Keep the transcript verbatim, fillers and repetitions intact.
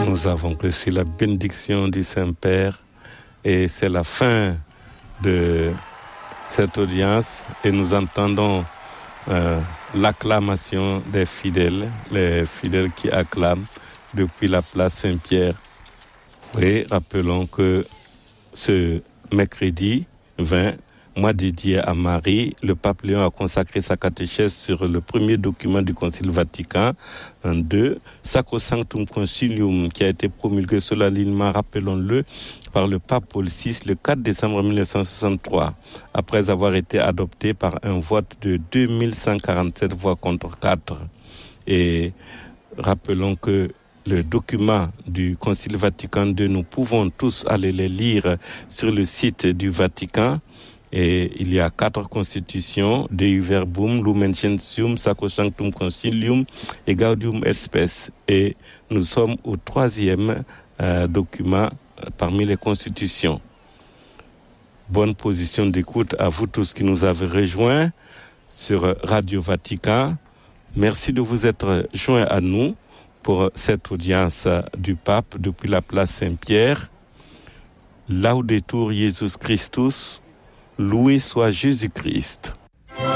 Nous avons reçu la bénédiction du Saint-Père et c'est la fin de cette audience et nous entendons euh, l'acclamation des fidèles, les fidèles qui acclament depuis la place Saint-Pierre. Et rappelons que ce mercredi vingt, mois dédié à Marie, le pape Léon a consacré sa catéchèse sur le premier document du Concile Vatican deux, Sacrosanctum Concilium, qui a été promulgué solennellement, rappelons-le, par le pape Paul six le quatre décembre mille neuf cent soixante-trois, après avoir été adopté par un vote de deux mille cent quarante-sept voix contre quatre. Et rappelons que le document du Concile Vatican deux, nous pouvons tous aller les lire sur le site du Vatican. Et il y a quatre constitutions, Dei Verbum, Lumen Gentium, Sacrosanctum Concilium et Gaudium et Spes. Et nous sommes au troisième euh, document parmi les constitutions. Bonne position d'écoute à vous tous qui nous avez rejoints sur Radio Vatican. Merci de vous être joints à nous pour cette audience du pape depuis la place Saint-Pierre. Laudetur Jesus Christus. Loué soit Jésus-Christ.